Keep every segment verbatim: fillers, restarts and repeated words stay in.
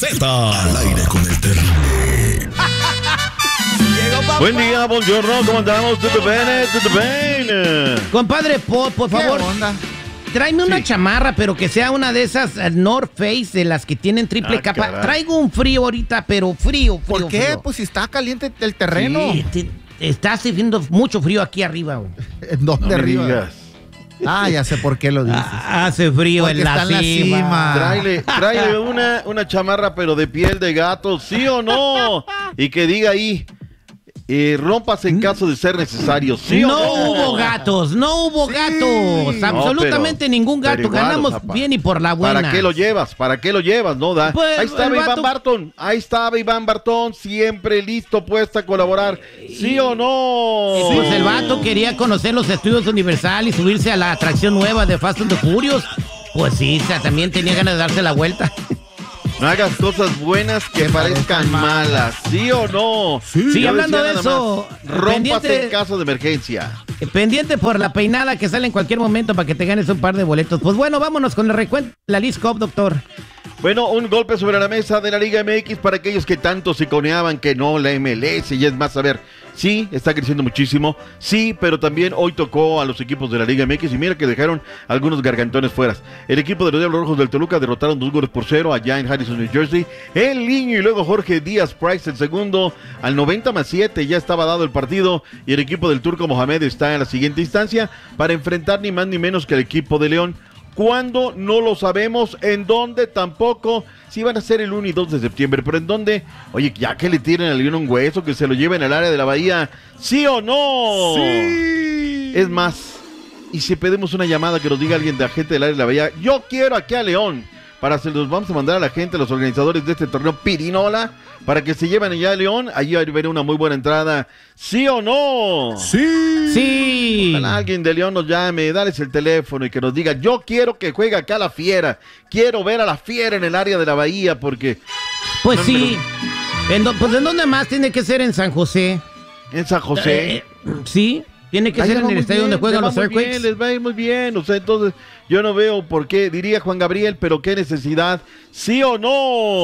Z. Al aire con el terrible. Buen día, buongiorno, ¿cómo andamos? ¿Tutto bene? ¿Tutto bene? Compadre Paul, por favor, onda? tráeme una Sí. chamarra, pero que sea una de esas uh, North Face, de las que tienen triple Ah, capa. caray. Traigo un frío ahorita, pero frío, frío, ¿Por qué? frío. Pues si está caliente el terreno. Sí, te- está haciendo mucho frío aquí arriba, güey. ¿En dónde No me arriba? digas. Ah, ya sé por qué lo dices. Ah, hace frío Porque en la, está en la cima. cima. Tráele, tráele una, una chamarra, pero de piel de gato, ¿sí o no? Y que diga ahí, eh, rompas en caso de ser necesario, ¿sí no, o no? hubo gatos, no hubo Sí. gatos. No, Absolutamente pero- ningún gato. pero igual, Ganamos Zapa. bien y por la buena. ¿Para qué lo llevas? ¿Para qué lo llevas? No da. Pues, ahí estaba el Iván vato- Barton. Ahí estaba Iván Barton, siempre listo, puesta a colaborar. ¿Sí o no? Pues el vato quería conocer los estudios Universal y subirse a la atracción nueva de Fast and the Furious. Pues sí, o sea, también tenía ganas de darse la vuelta. No hagas cosas buenas que parezcan malas, ¿sí o no? Sí, Yo hablando decía de nada eso, más, rómpase pendiente- en caso de emergencia. Eh, Pendiente por la peinada que sale en cualquier momento para que te ganes un par de boletos. Pues bueno, vámonos con el recuento de la Leagues Cup, doctor. Bueno, un golpe sobre la mesa de la Liga M X para aquellos que tanto siconeaban que no, la M L S, y es más, a ver, sí, está creciendo muchísimo, sí, pero también hoy tocó a los equipos de la Liga M X y mira que dejaron algunos gargantones fuera. El equipo de los Diablos Rojos del Toluca derrotaron dos goles por cero allá en Harrison, New Jersey. El Niño y luego Jorge Díaz Price, el segundo, al noventa más siete, ya estaba dado el partido y el equipo del Turco Mohamed está en la siguiente instancia para enfrentar ni más ni menos que el equipo de León. ¿Cuándo? No lo sabemos. ¿En dónde? Tampoco. Sí van a ser el uno y dos de septiembre, pero ¿en dónde? Oye, ya que le tiren al León un hueso, que se lo lleven al área de la Bahía. ¿Sí o no? Sí. Es más, y si pedimos una llamada que nos diga alguien de la gente del área de la Bahía, yo quiero aquí a León, para se los vamos a mandar a la gente, a los organizadores de este torneo Pirinola, para que se lleven allá a León. Allí veré una muy buena entrada. ¿Sí o no? Sí. Sí. Ojalá alguien de León nos llame, dales el teléfono y que nos diga, yo quiero que juegue acá la Fiera, quiero ver a la Fiera en el área de la Bahía, porque Pues No, sí. ¿En do- pues ¿en dónde más tiene que ser? En San José. en San José... Eh, sí, tiene que ahí ser les va en el muy estadio bien, donde juegan les va los muy bien, Earthquakes. les va a ir muy bien, o sea, entonces yo no veo por qué, diría Juan Gabriel, pero qué necesidad, ¿sí o no?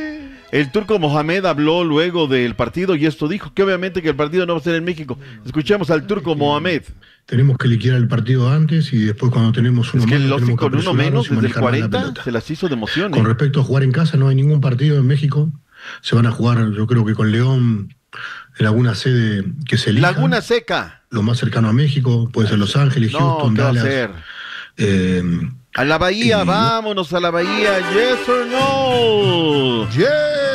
El Turco Mohamed habló luego del partido y esto dijo que obviamente que el partido no va a ser en México. Escuchemos al Turco Mohamed. Tenemos que liquidar el partido antes y después cuando tenemos uno Es que menos el Lofi tenemos que con uno menos apresurarnos y desde el manejar más la cuarenta pelota. se las hizo de emoción. Con ¿eh? respecto a jugar en casa, no hay ningún partido en México. Se van a jugar, yo creo que con León, en alguna sede que se elija. Laguna Seca. Lo más cercano a México, puede ser Los Ángeles, No, Houston, ¿qué va a Dallas. ser? Eh, A la Bahía, Y- vámonos a la Bahía, yes or no. Yeah.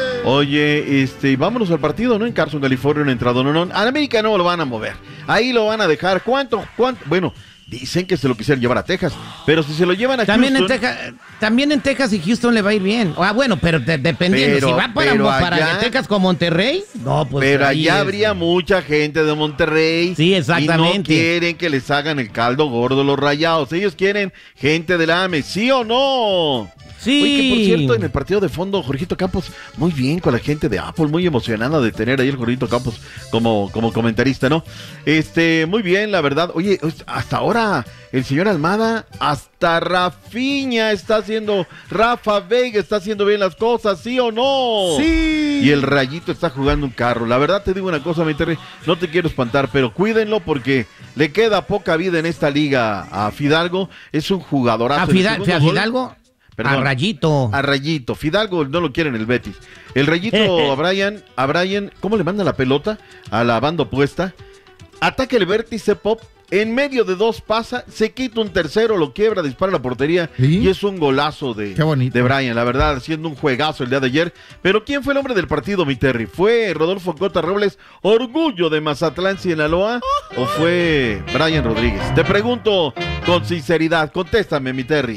Oye, este, vámonos al partido, ¿no? En Carson, California, una entrada, no, no. A América no lo van a mover. Ahí lo van a dejar. ¿Cuánto? ¿Cuánto? Bueno, dicen que se lo quisieran llevar a Texas, pero si se lo llevan a También en, Houston, Texas, también en Texas y Houston le va a ir bien. Ah, bueno, pero de- dependiendo. Pero- si va para, pero para allá- Texas con Monterrey, no, pues. pero ahí allá es- habría mucha gente de Monterrey. Sí, exactamente. Y no quieren que les hagan el caldo gordo los Rayados. Ellos quieren gente del A M E, ¿sí o no? Sí. Oye, que por cierto, en el partido de fondo, Jorgito Campos, muy bien con la gente de Apple, muy emocionada de tener ahí el Jorgito Campos como, como comentarista, ¿no? Este, muy bien, la verdad. Oye, hasta ahora, el señor Almada, hasta Rafinha está haciendo, Rafa Vega está haciendo bien las cosas, ¿sí o no? Sí. Y el Rayito está jugando un carro. La verdad te digo una cosa, mi Terry, no te quiero espantar, pero cuídenlo porque le queda poca vida en esta liga a Fidalgo. Es un jugadorazo. A, En el Fidal- segundo a gol- Fidalgo, Perdón. a Rayito. A Rayito. Fidalgo no lo quiere en el Betis. El Rayito a Brian, a Brian, ¿cómo le manda la pelota? A la banda opuesta. Ataca el vértice Pop. En medio de dos pasa, se quita un tercero, lo quiebra, dispara a la portería. ¿Sí? Y es un golazo de, Qué bonito. de Brian, la verdad, haciendo un juegazo el día de ayer. Pero ¿quién fue el hombre del partido, mi Terry? ¿Fue Rodolfo Cota Robles, orgullo de Mazatlán, Sinaloa? ¿O fue Brian Rodríguez? Te pregunto con sinceridad, contéstame, mi Terry.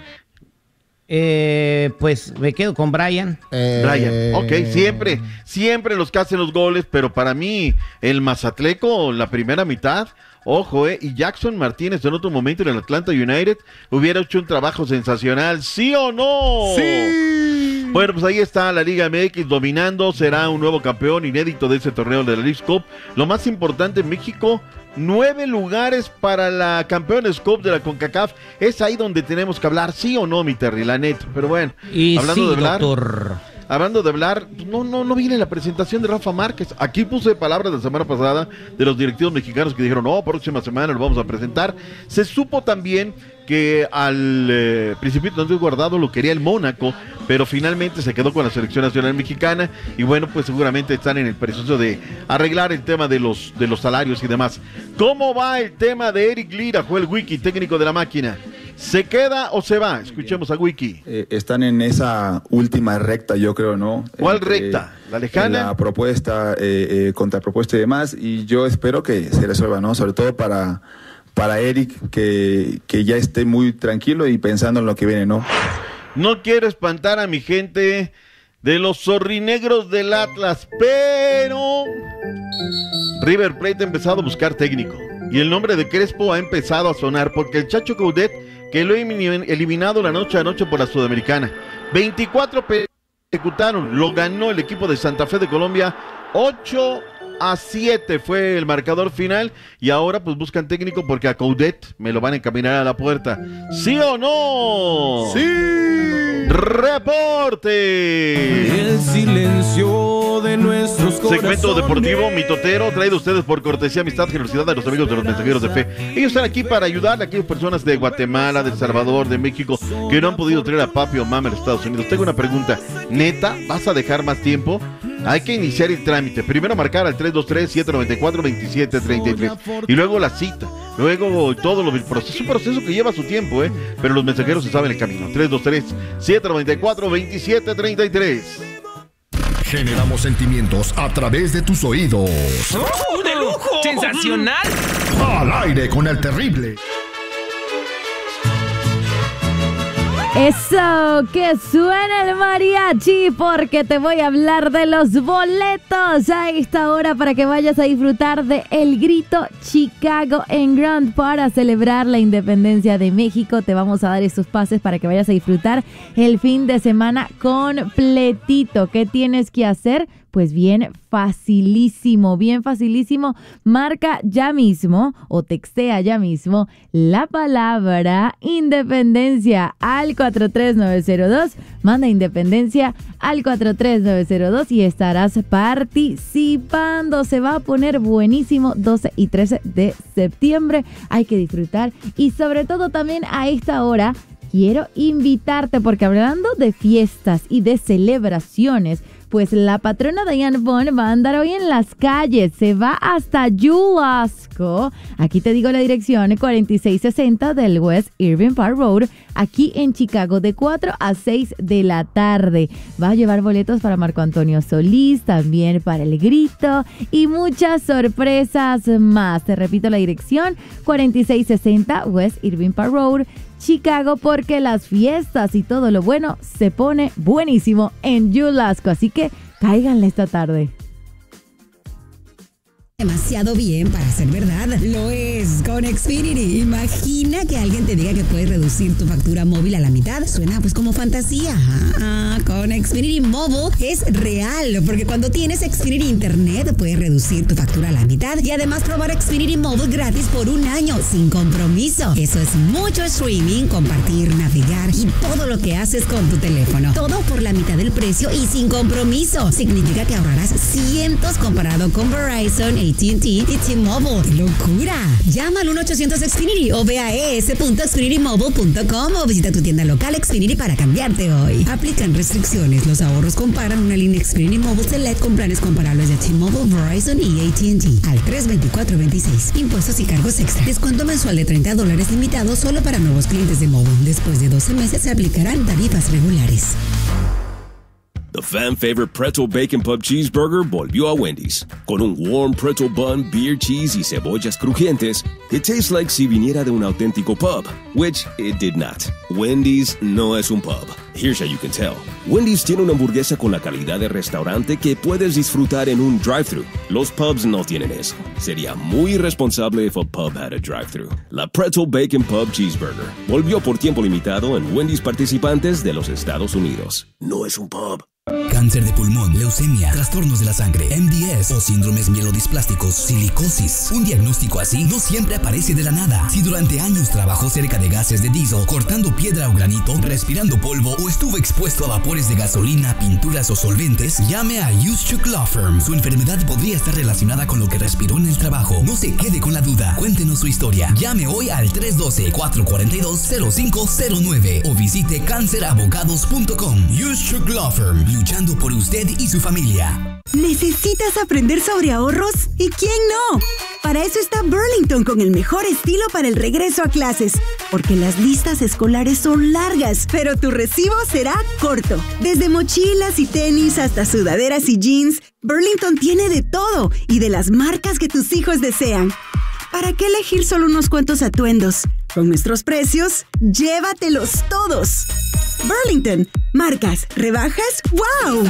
Eh, pues me quedo con Brian. Eh, Brian, ok, siempre, siempre los que hacen los goles, pero para mí, el Mazatleco, la primera mitad, ojo, eh, y Jackson Martínez en otro momento en el Atlanta United hubiera hecho un trabajo sensacional, ¿sí o no? Sí. Bueno, pues ahí está la Liga M X dominando, será un nuevo campeón inédito de ese torneo de la Leagues Cup. Lo más importante en México, nueve lugares para la Campeones Cup de la CONCACAF. Es ahí donde tenemos que hablar, sí o no, mi Terry, la neta. Pero bueno, Y hablando sí, de hablar, doctor. hablando de hablar, no, no, no viene la presentación de Rafa Márquez. Aquí puse palabras de la semana pasada de los directivos mexicanos que dijeron, no, próxima semana lo vamos a presentar. Se supo también que al eh, Principito Andrés Guardado lo quería el Mónaco, pero finalmente se quedó con la selección nacional mexicana y bueno, pues seguramente están en el proceso de arreglar el tema de los, de los salarios y demás. ¿Cómo va el tema de Eric Lira, Joel Wiki, técnico de la máquina? ¿Se queda o se va? Escuchemos a Wiki. Eh, están en esa última recta, yo creo, ¿no? ¿Cuál Entre, recta? ¿La lejana? La propuesta, eh, eh, contrapropuesta y demás, y yo espero que se resuelva, ¿no? Sobre todo para, para Eric, que, que ya esté muy tranquilo y pensando en lo que viene, ¿no? No quiero espantar a mi gente de los zorrinegros del Atlas, pero River Plate ha empezado a buscar técnico y el nombre de Crespo ha empezado a sonar porque el Chacho Coudet, que lo ha eliminado la noche a noche por la Sudamericana, veinticuatro ejecutaron, lo ganó el equipo de Santa Fe de Colombia, ocho a siete fue el marcador final y ahora pues buscan técnico porque a Coudet me lo van a encaminar a la puerta. ¿Sí o no? ¡Sí! ¡Reporte! El silencio de nuestros corazones. Segmento deportivo mitotero traído a ustedes por cortesía, amistad, generosidad de los amigos de los mensajeros de fe. Ellos están aquí para ayudar a aquellas personas de Guatemala, de El Salvador, de México, que no han podido traer a papi o mama a los Estados Unidos. Tengo una pregunta, ¿neta vas a dejar más tiempo? Hay que iniciar el trámite. Primero marcar al tres dos tres, siete nueve cuatro, dos siete tres tres y luego la cita. Luego todo lo del proceso. Es un proceso que lleva su tiempo, ¿eh? Pero los mensajeros se saben el camino. tres dos tres, siete nueve cuatro, dos siete tres tres. Generamos sentimientos a través de tus oídos. ¡Oh, de lujo! ¡Sensacional! Al aire con el terrible. Eso, que suena el mariachi porque te voy a hablar de los boletos a esta hora para que vayas a disfrutar de El Grito Chicago en Grand para celebrar la independencia de México. Te vamos a dar esos pases para que vayas a disfrutar el fin de semana completito. ¿Qué tienes que hacer? Pues bien facilísimo, bien facilísimo. Marca ya mismo o textea ya mismo la palabra independencia al cuatro tres nueve cero dos. Manda independencia al cuatro tres nueve cero dos y estarás participando. Se va a poner buenísimo doce y trece de septiembre. Hay que disfrutar y sobre todo también a esta hora quiero invitarte porque hablando de fiestas y de celebraciones, pues la patrona Diane Bond va a andar hoy en las calles, se va hasta Yulasco. Aquí te digo la dirección, cuarenta y seis sesenta del West Irving Park Road, aquí en Chicago, de cuatro a seis de la tarde. Va a llevar boletos para Marco Antonio Solís, también para El Grito y muchas sorpresas más. Te repito la dirección, cuarenta y seis sesenta West Irving Park Road, Chicago, porque las fiestas y todo lo bueno se pone buenísimo en Yulasco, así que cáiganle esta tarde. Demasiado bien para ser verdad. Lo es con Xfinity. Imagina que alguien te diga que puedes reducir tu factura móvil a la mitad. Suena pues como fantasía. Ah, con Xfinity Mobile es real, porque cuando tienes Xfinity Internet puedes reducir tu factura a la mitad y además probar Xfinity Mobile gratis por un año sin compromiso. Eso es mucho streaming, compartir, navegar y todo lo que haces con tu teléfono. Todo por la mitad del precio y sin compromiso. Significa que ahorrarás cientos comparado con Verizon, A T and T y T-Mobile. ¡Qué locura! Llama al uno ochocientos Xfinity o ve a e s punto xfinity mobile punto com o visita tu tienda local Xfinity para cambiarte hoy. Aplican restricciones. Los ahorros comparan una línea Xfinity Mobile Select con planes comparables de T-Mobile, Verizon y A T and T al tres veinticuatro veintiséis. Impuestos y cargos extra. Descuento mensual de treinta dólares limitado solo para nuevos clientes de Mobile. Después de doce meses se aplicarán tarifas regulares. The fan favorite Pretzel Bacon Pub Cheeseburger volvió a Wendy's. Con un warm pretzel bun, beer cheese y cebollas crujientes, it tastes like si viniera de un auténtico pub, which it did not. Wendy's no es un pub. Here's how you can tell. Wendy's tiene una hamburguesa con la calidad de restaurante que puedes disfrutar en un drive-thru. Los pubs no tienen eso. Sería muy irresponsable if a pub had a drive-thru. La Pretzel Bacon Pub Cheeseburger volvió por tiempo limitado en Wendy's participantes de los Estados Unidos. No es un pub. Cáncer de pulmón, leucemia, trastornos de la sangre, M D S o síndromes mielodisplásticos, silicosis. Un diagnóstico así no siempre aparece de la nada. Si durante años trabajó cerca de gases de diésel, cortando piedra o granito, respirando polvo o estuvo expuesto a vapores de gasolina, pinturas o solventes, llame a Yuschuk Law Firm. Su enfermedad podría estar relacionada con lo que respiró en el trabajo. No se quede con la duda. Cuéntenos su historia. Llame hoy al tres uno dos, cuatro cuatro dos, cero cinco cero nueve o visite cáncer abogados punto com. Yuschuk Law Firm. Luchando por usted y su familia. ¿Necesitas aprender sobre ahorros? ¿Y quién no? Para eso está Burlington con el mejor estilo para el regreso a clases. Porque las listas escolares son largas, pero tu recibo será corto. Desde mochilas y tenis hasta sudaderas y jeans, Burlington tiene de todo y de las marcas que tus hijos desean. ¿Para qué elegir solo unos cuantos atuendos? Con nuestros precios, llévatelos todos. Burlington, marcas, rebajas, ¡wow!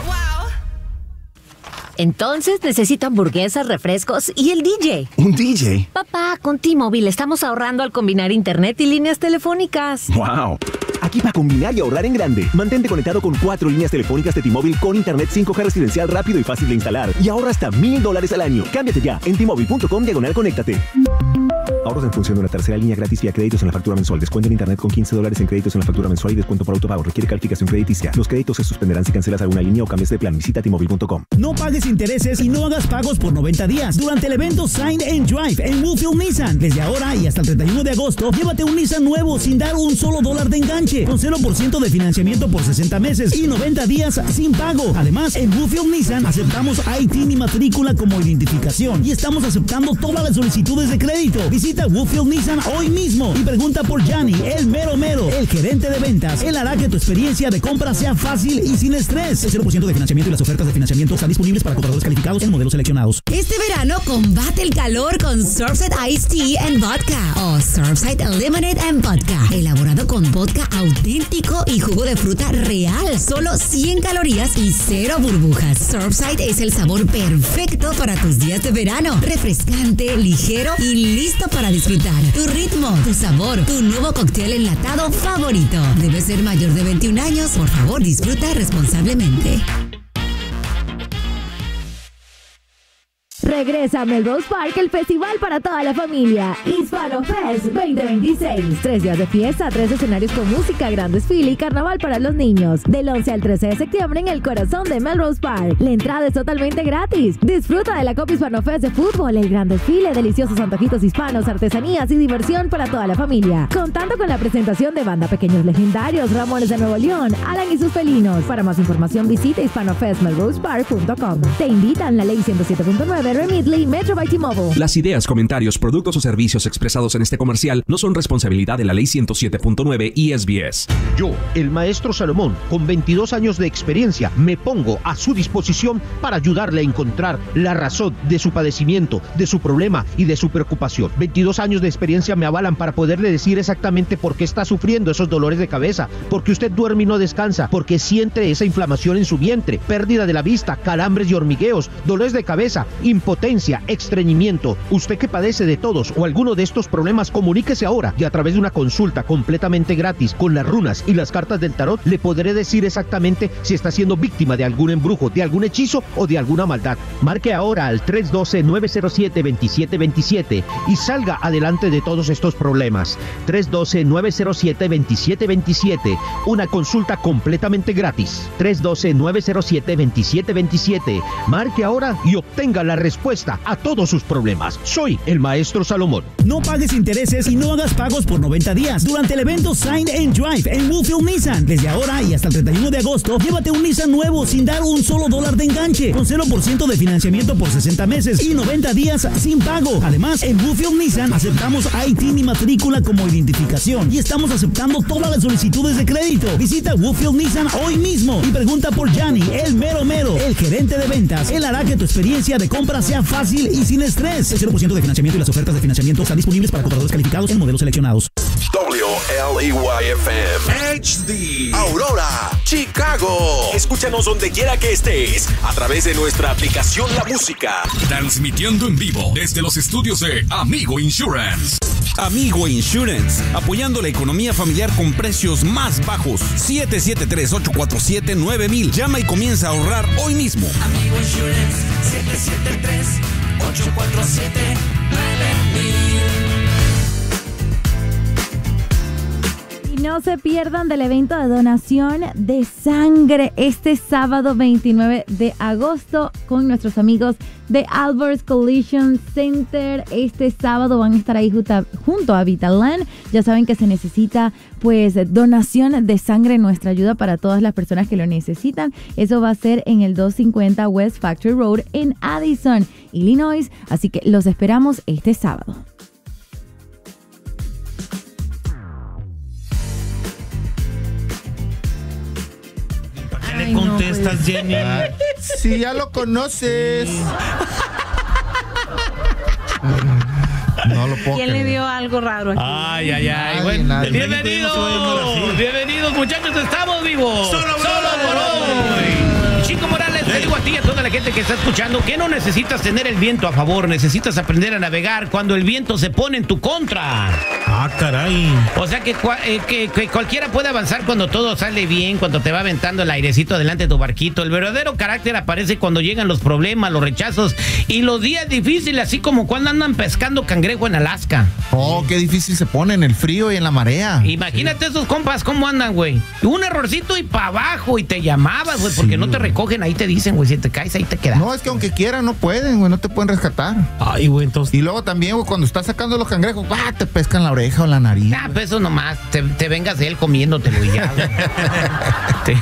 Entonces necesito hamburguesas, refrescos y el D J. ¿Un D J? Papá, con T-Mobile estamos ahorrando al combinar internet y líneas telefónicas. ¡Wow! Aquí para combinar y ahorrar en grande. Mantente conectado con cuatro líneas telefónicas de T-Mobile con internet cinco G residencial rápido y fácil de instalar. Y ahorra hasta mil dólares al año. Cámbiate ya en T-Mobile punto com diagonal conéctate. Ahorros en función de una tercera línea gratis vía créditos en la factura mensual. Descuento en internet con quince dólares en créditos en la factura mensual y descuento por autopago. Requiere calificación crediticia. Los créditos se suspenderán si cancelas alguna línea o cambias de plan. Visita T Mobile punto com. No pagues intereses y no hagas pagos por noventa días durante el evento Sign and Drive en Woodfield Nissan. Desde ahora y hasta el treinta y uno de agosto, llévate un Nissan nuevo sin dar un solo dólar de enganche, con cero por ciento de financiamiento por sesenta meses y noventa días sin pago. Además, en Woodfield Nissan aceptamos I T N y matrícula como identificación y estamos aceptando todas las solicitudes de crédito. Visita Woodfield Nissan hoy mismo y pregunta por Gianni, el mero mero, el gerente de ventas. Él hará que tu experiencia de compra sea fácil y sin estrés. El cero por ciento de financiamiento y las ofertas de financiamiento están disponibles para compradores calificados en modelos seleccionados. Este verano combate el calor con Surfside Iced Tea and Vodka o Surfside Lemonade and Vodka, elaborado con vodka auténtico y jugo de fruta real, solo cien calorías y cero burbujas. Surfside es el sabor perfecto para tus días de verano, refrescante, ligero y listo para disfrutar. Tu ritmo, tu sabor, tu nuevo cóctel enlatado favorito. Debes ser mayor de veintiún años. Por favor, disfruta responsablemente. Regresa a Melrose Park, el festival para toda la familia. Hispano Fest veinte veintiséis. Tres días de fiesta, tres escenarios con música, gran desfile y carnaval para los niños. Del once al trece de septiembre en el corazón de Melrose Park. La entrada es totalmente gratis. Disfruta de la Copa Hispano Fest de fútbol, el gran desfile, deliciosos antojitos hispanos, artesanías y diversión para toda la familia. Contando con la presentación de banda Pequeños Legendarios, Ramones de Nuevo León, Alan y sus felinos. Para más información visita hispano fest melrose park punto com. Te invitan la ley ciento siete punto nueve, Remitly, Metro by T-Mobile. Las ideas, comentarios, productos o servicios expresados en este comercial no son responsabilidad de la ley ciento siete punto nueve y S B S. Yo, el maestro Salomón, con veintidós años de experiencia, me pongo a su disposición para ayudarle a encontrar la razón de su padecimiento, de su problema y de su preocupación. veintidós años de experiencia me avalan para poderle decir exactamente por qué está sufriendo esos dolores de cabeza, porque usted duerme y no descansa, porque siente esa inflamación en su vientre, pérdida de la vista, calambres y hormigueos, dolores de cabeza, impotencia, estreñimiento. Usted que padece de todos o alguno de estos problemas, comuníquese ahora y a través de una consulta completamente gratis con las runas y las cartas del tarot le podré decir exactamente si está siendo víctima de algún embrujo, de algún hechizo o de alguna maldad. Marque ahora al tres uno dos, nueve cero siete, dos siete dos siete y salga adelante de todos estos problemas. tres uno dos, nueve cero siete, dos siete dos siete. Una consulta completamente gratis. tres uno dos, nueve cero siete, dos siete dos siete. Marque ahora y obtenga la respuesta a todos sus problemas. Soy el maestro Salomón. No pagues intereses y no hagas pagos por noventa días durante el evento Sign and Drive en Woodfield Nissan. Desde ahora y hasta el treinta y uno de agosto, llévate un Nissan nuevo sin dar un solo dólar de enganche, con cero por ciento de financiamiento por sesenta meses y noventa días sin pago. Además, en Woodfield Nissan aceptamos I T N y matrícula como identificación y estamos aceptando todas las solicitudes de crédito. Visita Woodfield Nissan hoy mismo y pregunta por Gianni, el mero mero, el gerente de ventas. Él hará que tu experiencia de compra sea fácil y sin estrés. El cero por ciento de financiamiento y las ofertas de financiamiento están disponibles para compradores calificados en modelos seleccionados. W L E Y F M H D Aurora, Chicago. Escúchanos donde quiera que estés a través de nuestra aplicación La Música. Transmitiendo en vivo desde los estudios de Amigo Insurance. Amigo Insurance, apoyando la economía familiar con precios más bajos. siete siete tres, ocho cuatro siete, nueve mil. Llama y comienza a ahorrar hoy mismo. Amigo Insurance, siete siete tres, ocho cuatro siete, nueve mil. No se pierdan del evento de donación de sangre este sábado veintinueve de agosto con nuestros amigos de Albert's Collision Center. Este sábado van a estar ahí junto, junto a Vitaland. Ya saben que se necesita pues donación de sangre, nuestra ayuda para todas las personas que lo necesitan. Eso va a ser en el doscientos cincuenta West Factory Road en Addison, Illinois. Así que los esperamos este sábado. ¿Qué le contestas, no, pues, Jenny? Si ya lo conoces. No lo puedo ¿Quién creer. le vio algo raro aquí? Ay, ay, ay. Nadie, Bueno, nadie. bienvenidos. Bienvenidos, muchachos. Estamos vivos. Solo, Solo por hoy. Chico Morales, te digo a ti y a toda la gente que está escuchando que no necesitas tener el viento a favor, necesitas aprender a navegar cuando el viento se pone en tu contra. Ah, caray. O sea que, cua- eh, que, que cualquiera puede avanzar cuando todo sale bien, cuando te va aventando el airecito delante de tu barquito. El verdadero carácter aparece cuando llegan los problemas, los rechazos y los días difíciles, así como cuando andan pescando cangrejo en Alaska. Oh, qué difícil se pone en el frío y en la marea. Imagínate esos compas cómo andan, güey. Un errorcito y para abajo y te llamabas, güey, porque no te recogen, ahí te dicen, güey, si te caes ahí te quedas. No, es que aunque quieran no pueden, güey, no te pueden rescatar. Ay, güey, entonces. Y luego también, güey, cuando estás sacando los cangrejos, ¡ah! Te pescan la oreja o la nariz. Ah, pues eso nomás, te, te vengas de él comiéndotelo y ya, güey. Te-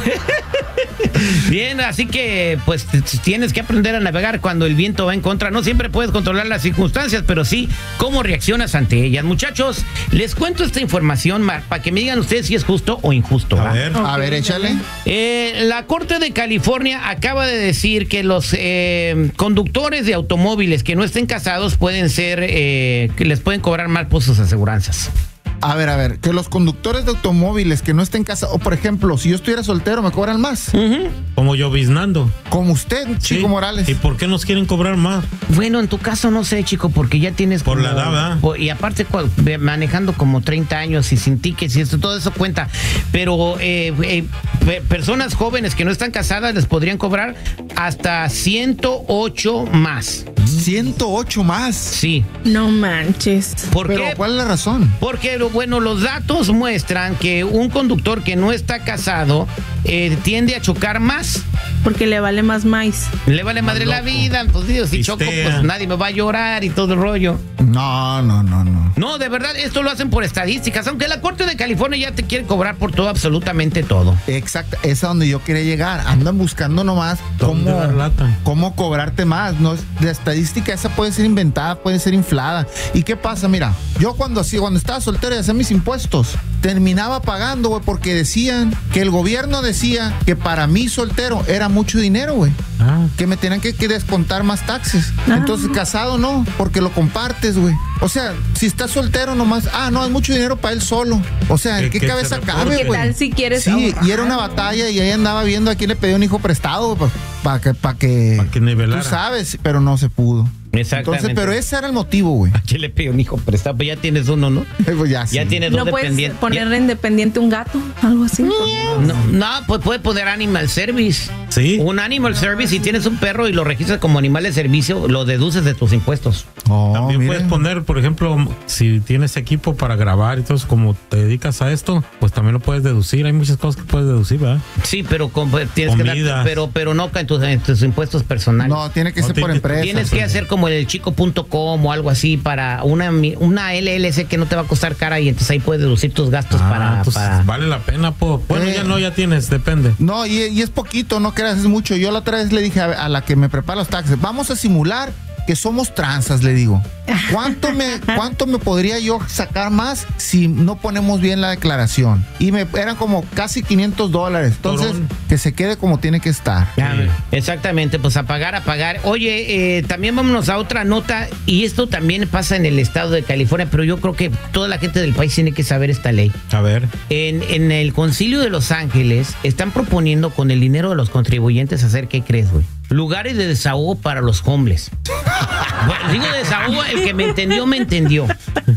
Bien, así que pues t- tienes que aprender a navegar cuando el viento va en contra. No siempre puedes controlar las circunstancias, pero sí cómo reaccionas ante ellas. Muchachos, les cuento esta información para que me digan ustedes si es justo o injusto. A ¿va? ver. A ver, échale. Eh, la Corte de California acaba de decir que los eh, conductores de automóviles que no estén casados pueden ser, eh, que les pueden cobrar mal por sus aseguranzas. A ver, a ver, que los conductores de automóviles que no estén casados, o por ejemplo, si yo estuviera soltero, me cobran más. Como lloviznando. Como usted, Chico Sí. Morales. ¿Y por qué nos quieren cobrar más? Bueno, en tu caso no sé, chico, porque ya tienes Por como- la edad, ¿verdad? po- y aparte cua- ve- manejando como treinta años y sin tickets y esto, todo eso cuenta. Pero eh, eh, pe- personas jóvenes que no están casadas les podrían cobrar hasta ciento ocho más. ciento ocho más. Sí. No manches. ¿Por Pero, qué? ¿cuál es la razón? Porque, lo- bueno, los datos muestran que un conductor que no está casado eh, tiende a chocar más. Porque le vale más maíz. Le vale madre la vida. Pues digo, si choco, Pistea. pues nadie me va a llorar y todo el rollo. No, no, no, no. No, de verdad, esto lo hacen por estadísticas, aunque la Corte de California ya te quiere cobrar por todo, absolutamente todo. Exacto, esa es a donde yo quería llegar. Andan buscando nomás ¿Dónde cómo, dar lata? cómo cobrarte más. No, la estadística esa puede ser inventada, puede ser inflada. ¿Y qué pasa? Mira, yo cuando hacía, cuando estaba soltero y hacía mis impuestos, terminaba pagando, güey, porque decían que el gobierno decía que para mí soltero era mucho dinero, güey. Ah. Que me tenían que, que descontar más taxes. Entonces, casado no, porque lo compartes, güey. O sea, si estás soltero nomás, ah, no, es mucho dinero para él solo. O sea, ¿en Que- qué que cabeza se cabe, reporte. güey? ¿Qué tal si quieres Sí, ahorrar? y era una batalla y ahí andaba viendo a quién le pedía un hijo prestado para que, para que, Pa' que nivelara. tú sabes, pero no se pudo. Exactamente. Entonces, pero ese era el motivo, güey. ¿A quién le pido un hijo prestado? Pues ya tienes uno, ¿no? Pues ya, Ya sí. tienes ¿No dos puedes dependientes. ponerle independiente un gato? Algo así. No, no, pues puede poner Animal Service. Sí. Un Animal Service, si tienes un perro y lo registras como animal de servicio, lo deduces de tus impuestos. Oh, También miren. puedes poner, por ejemplo, si tienes equipo para grabar y todo eso, como te dedicas a esto, pues también lo puedes deducir. Hay muchas cosas que puedes deducir, ¿verdad? Sí, pero con- tienes que Comidas. dar, pero, pero no en tus, en tus impuestos personales. No, tiene que No, ser por tiene- empresa. Tienes que hacer como el chico punto com o algo así para una, una L L C que no te va a costar cara y entonces ahí puedes deducir tus gastos Ah, para, entonces para- vale la pena, po. Bueno, Eh. ya no, ya tienes, depende. No, y, y es poquito, no creas, es mucho. Yo la otra vez le dije a, a la que me prepara los taxes, vamos a simular que somos tranzas, le digo. ¿Cuánto me, cuánto me podría yo sacar más si no ponemos bien la declaración? Y me eran como casi quinientos dólares. Entonces, Torón. que se quede como tiene que estar. Ah, exactamente, pues a pagar, a pagar. Oye, eh, también vámonos a otra nota, y esto también pasa en el estado de California, pero yo creo que toda la gente del país tiene que saber esta ley. A ver. En, en el Concilio de Los Ángeles están proponiendo con el dinero de los contribuyentes hacer, ¿qué crees, güey? Lugares de desahogo para los homeless. Bueno, digo desahogo, el que me entendió, me entendió.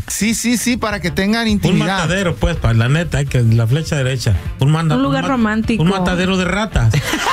Sí, sí, sí, para que tengan Un intimidad. matadero, pues, para la neta, hay que la flecha derecha. Un, manda, Un lugar ma- romántico. Un matadero de ratas.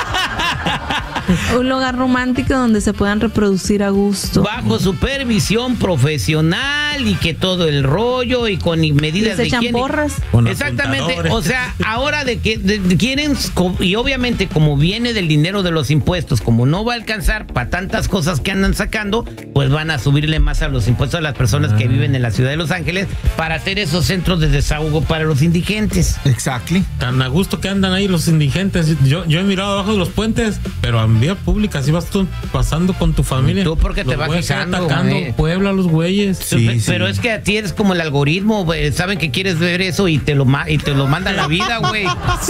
Un lugar romántico donde se puedan reproducir a gusto. Bajo supervisión profesional y que todo el rollo y con medidas Les de echan higiene. porras. Con Exactamente, apuntadores. o sea, ahora de que de- de- quieren, co- y obviamente como viene del dinero de los impuestos, como no va a alcanzar para tantas cosas que andan sacando, pues van a subirle más a los impuestos a las personas Ah. que viven en la ciudad de Los Ángeles para hacer esos centros de desahogo para los indigentes. Exactly. Tan a gusto que andan ahí los indigentes. Yo, yo he mirado abajo de los puentes, pero en vía pública, si vas tú pasando con tu familia. Tú porque te los vas güeyes fijando, atacando güey. Puebla, los güeyes. Pe- pero es que a ti eres como el algoritmo, güey. Saben que quieres ver eso y te lo ma- y te lo manda la vida, güey.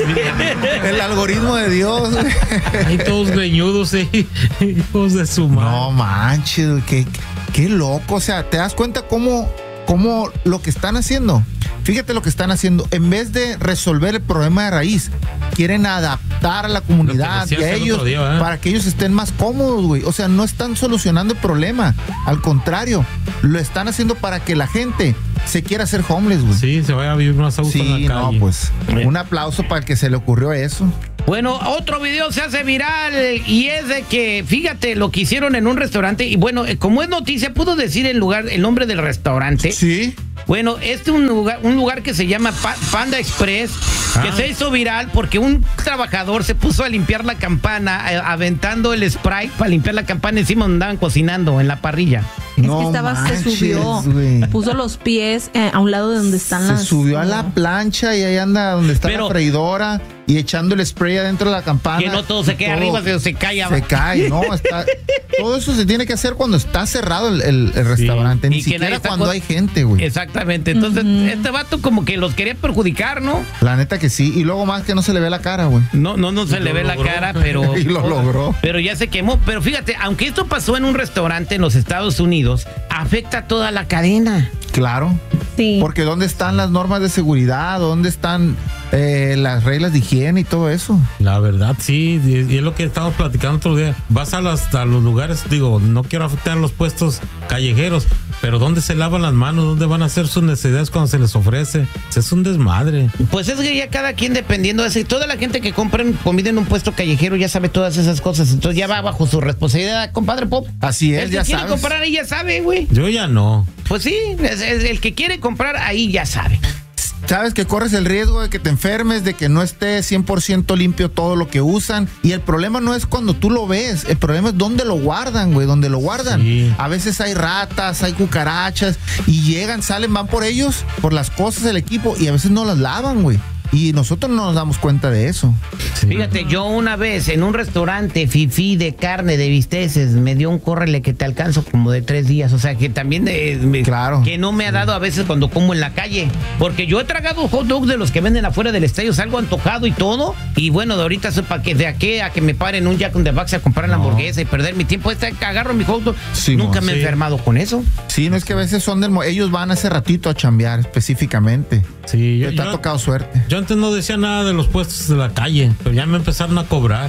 El algoritmo de Dios. Ahí todos greñudos, eh. Hijos de su madre. No manches, güey, qué, qué loco. O sea, ¿te das cuenta cómo, cómo lo que están haciendo? Fíjate lo que están haciendo. En vez de resolver el problema de raíz, quieren adaptar a la comunidad y decías a el ellos otro día, ¿eh? para que ellos estén más cómodos, güey. O sea, no están solucionando el problema. Al contrario, lo están haciendo para que la gente se quiera hacer homeless, güey. Sí, se vaya a vivir más a gusto Sí, en la calle. no, pues un aplauso para el que se le ocurrió eso. Bueno, otro video se hace viral y es de que, fíjate, lo que hicieron en un restaurante. Y bueno, eh, como es noticia, ¿puedo decir el lugar, el nombre del restaurante? Sí. Bueno, este es un lugar, un lugar que se llama Pa- Panda Express, que Ah. se hizo viral porque un trabajador se puso a limpiar la campana, eh, aventando el spray para limpiar la campana encima donde andaban cocinando, en la parrilla. Es que estaba, se subió, puso los pies eh, a un lado de donde están Se las. subió a la plancha y ahí anda donde está Pero- la freidora y echando el spray adentro de la campana. Que no todo se queda Todo arriba, se, se cae Se abajo. cae, ¿no? Está, todo eso se tiene que hacer cuando está cerrado el, el- el restaurante, ni Y que nadie siquiera está cuando co- hay gente, güey. Exactamente. Entonces, este vato como que los quería perjudicar, ¿no? La neta que sí. Y luego más que no se le ve la cara, güey. No, no, no se le ve la cara, pero. Y lo logró. Pero ya se quemó. Pero fíjate, aunque esto pasó en un restaurante en los Estados Unidos, afecta a toda la cadena. Claro. Sí. Porque ¿dónde están las normas de seguridad? ¿Dónde están eh, las reglas de higiene y todo eso? La verdad, sí, y y es lo que estamos platicando otro día. Vas a, las, a los lugares, digo, no quiero afectar a los puestos callejeros, pero ¿dónde se lavan las manos? ¿Dónde van a hacer sus necesidades cuando se les ofrece? Es un desmadre. Pues es que ya cada quien dependiendo de eso. Toda la gente que compra comida en un puesto callejero ya sabe todas esas cosas. Entonces ya va bajo su responsabilidad, compadre Pop. Así es, El que ya quiere sabes. comprar ahí ya sabe, güey. Yo ya no. Pues sí, es- es el que quiere comprar ahí ya sabe. Sabes que corres el riesgo de que te enfermes, de que no esté cien por ciento limpio todo lo que usan. Y el problema no es cuando tú lo ves, el problema es dónde lo guardan, güey, dónde lo guardan. Sí. A veces hay ratas, hay cucarachas y llegan, salen, van por ellos, por las cosas del equipo y a veces no las lavan, güey. Y nosotros no nos damos cuenta de eso. Fíjate, yo una vez en un restaurante fifí de carne, de bisteces, me dio un córrele que te alcanzo como de tres días. O sea, que también eh, me- Claro. que no me ha dado a veces cuando como en la calle. Porque yo he tragado hot dogs de los que venden afuera del estadio, salgo antojado y todo. Y bueno, de ahorita sepa que de aquí a que me paren un Jack in the Box a comprar la hamburguesa y perder mi tiempo, este que agarro mi hot dog. Sí, Nunca mo, me he sí. enfermado con eso. Sí, no es que a veces son del... mo- Ellos van ese ratito a chambear específicamente. Sí, yo, Te ha yo- tocado suerte. yo antes no decía nada de los puestos de la calle, pero ya me empezaron a cobrar.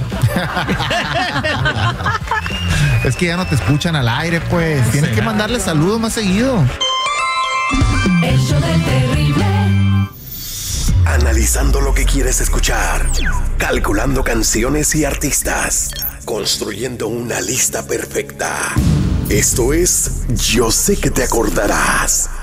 Es que ya no te escuchan al aire, pues. Tienes que mandarle saludos más seguido. El show del terrible. Analizando lo que quieres escuchar. Calculando canciones y artistas. Construyendo una lista perfecta. Esto es Yo sé que te acordarás.